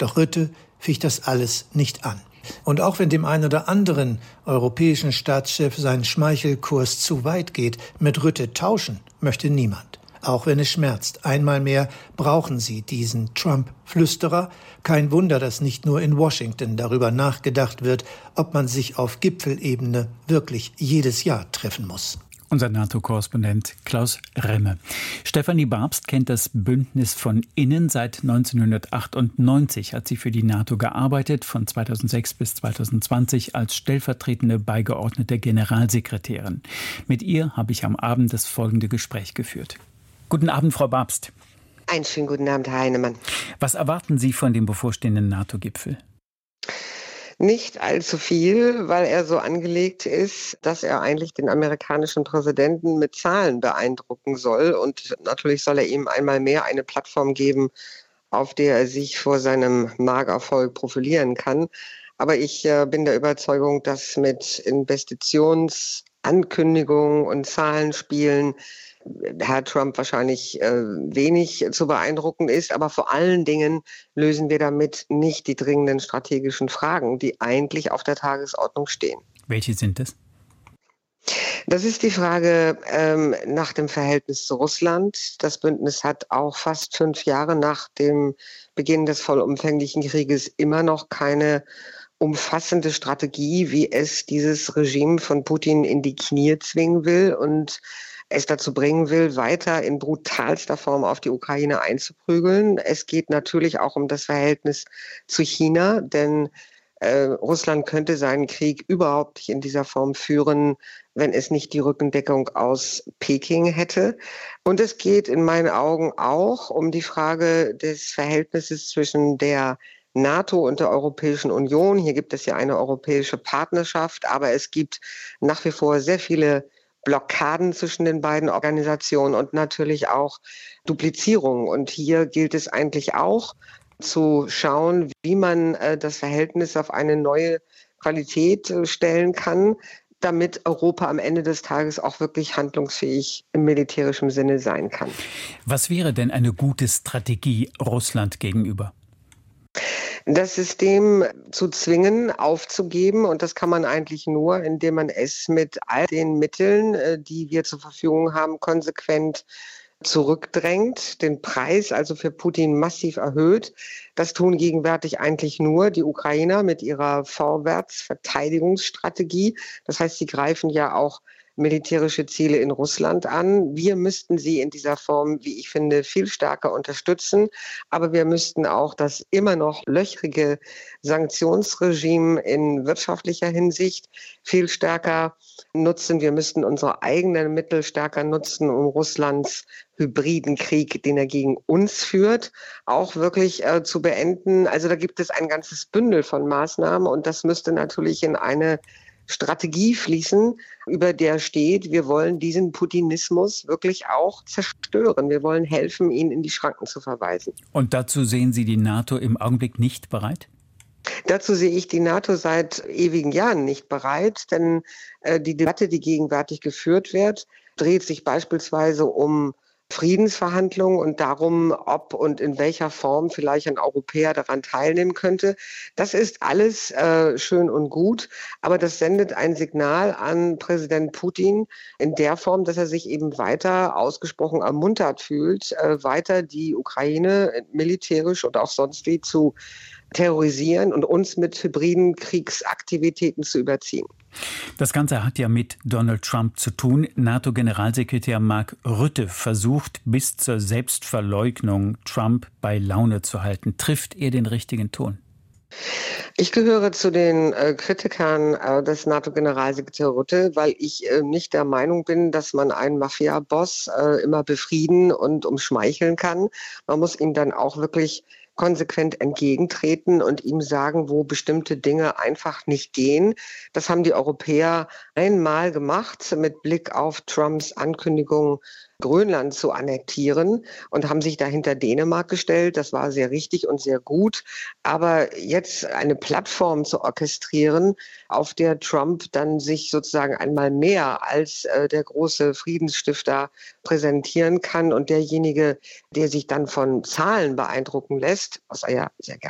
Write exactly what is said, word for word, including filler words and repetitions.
Doch Rutte ficht das alles nicht an. Und auch wenn dem einen oder anderen europäischen Staatschef sein Schmeichelkurs zu weit geht, mit Rutte tauschen möchte niemand. Auch wenn es schmerzt. Einmal mehr brauchen sie diesen Trump-Flüsterer. Kein Wunder, dass nicht nur in Washington darüber nachgedacht wird, ob man sich auf Gipfelebene wirklich jedes Jahr treffen muss. Unser NATO-Korrespondent Klaus Remme. Stefanie Babst kennt das Bündnis von innen seit neunzehnhundertachtundneunzig. Hat sie für die NATO gearbeitet, von zweitausendsechs bis zweitausendzwanzig als stellvertretende beigeordnete Generalsekretärin. Mit ihr habe ich am Abend das folgende Gespräch geführt. Guten Abend, Frau Babst. Einen schönen guten Abend, Herr Heinemann. Was erwarten Sie von dem bevorstehenden NATO-Gipfel? Nicht allzu viel, weil er so angelegt ist, dass er eigentlich den amerikanischen Präsidenten mit Zahlen beeindrucken soll. Und natürlich soll er ihm einmal mehr eine Plattform geben, auf der er sich vor seinem Markerfolg profilieren kann. Aber ich äh, bin der Überzeugung, dass mit Investitionsankündigungen und Zahlenspielen Herr Trump wahrscheinlich äh, wenig zu beeindrucken ist, aber vor allen Dingen lösen wir damit nicht die dringenden strategischen Fragen, die eigentlich auf der Tagesordnung stehen. Welche sind es? Das ist die Frage ähm, nach dem Verhältnis zu Russland. Das Bündnis hat auch fast fünf Jahre nach dem Beginn des vollumfänglichen Krieges immer noch keine umfassende Strategie, wie es dieses Regime von Putin in die Knie zwingen will und es dazu bringen will, weiter in brutalster Form auf die Ukraine einzuprügeln. Es geht natürlich auch um das Verhältnis zu China, denn äh, Russland könnte seinen Krieg überhaupt nicht in dieser Form führen, wenn es nicht die Rückendeckung aus Peking hätte. Und es geht in meinen Augen auch um die Frage des Verhältnisses zwischen der NATO und der Europäischen Union. Hier gibt es ja eine europäische Partnerschaft, aber es gibt nach wie vor sehr viele Blockaden zwischen den beiden Organisationen und natürlich auch Duplizierung. Und hier gilt es eigentlich auch zu schauen, wie man äh, das Verhältnis auf eine neue Qualität äh, stellen kann, damit Europa am Ende des Tages auch wirklich handlungsfähig im militärischen Sinne sein kann. Was wäre denn eine gute Strategie Russland gegenüber? Das System zu zwingen, aufzugeben, und das kann man eigentlich nur, indem man es mit all den Mitteln, die wir zur Verfügung haben, konsequent zurückdrängt, den Preis also für Putin massiv erhöht. Das tun gegenwärtig eigentlich nur die Ukrainer mit ihrer Vorwärtsverteidigungsstrategie. Das heißt, sie greifen ja auch militärische Ziele in Russland an. Wir müssten sie in dieser Form, wie ich finde, viel stärker unterstützen. Aber wir müssten auch das immer noch löchrige Sanktionsregime in wirtschaftlicher Hinsicht viel stärker nutzen. Wir müssten unsere eigenen Mittel stärker nutzen, um Russlands hybriden Krieg, den er gegen uns führt, auch wirklich äh, zu beenden. Also da gibt es ein ganzes Bündel von Maßnahmen und das müsste natürlich in eine Strategie fließen, über der steht, wir wollen diesen Putinismus wirklich auch zerstören. Wir wollen helfen, ihn in die Schranken zu verweisen. Und dazu sehen Sie die NATO im Augenblick nicht bereit? Dazu sehe ich die NATO seit ewigen Jahren nicht bereit, denn äh, die Debatte, die gegenwärtig geführt wird, dreht sich beispielsweise um Friedensverhandlungen und darum, ob und in welcher Form vielleicht ein Europäer daran teilnehmen könnte. Das ist alles äh, schön und gut, aber das sendet ein Signal an Präsident Putin in der Form, dass er sich eben weiter ausgesprochen ermuntert fühlt, äh, weiter die Ukraine militärisch und auch sonst wie zu terrorisieren und uns mit hybriden Kriegsaktivitäten zu überziehen. Das Ganze hat ja mit Donald Trump zu tun. NATO-Generalsekretär Mark Rutte versucht bis zur Selbstverleugnung, Trump bei Laune zu halten. Trifft er den richtigen Ton? Ich gehöre zu den äh, Kritikern äh, des NATO-Generalsekretärs Rutte, weil ich äh, nicht der Meinung bin, dass man einen Mafia-Boss äh, immer befrieden und umschmeicheln kann. Man muss ihm dann auch wirklich konsequent entgegentreten und ihm sagen, wo bestimmte Dinge einfach nicht gehen. Das haben die Europäer einmal gemacht mit Blick auf Trumps Ankündigung, Grönland zu annektieren und haben sich dahinter Dänemark gestellt. Das war sehr richtig und sehr gut. Aber jetzt eine Plattform zu orchestrieren, auf der Trump dann sich sozusagen einmal mehr als äh, der große Friedensstifter präsentieren kann und derjenige, der sich dann von Zahlen beeindrucken lässt, was er ja sehr gerne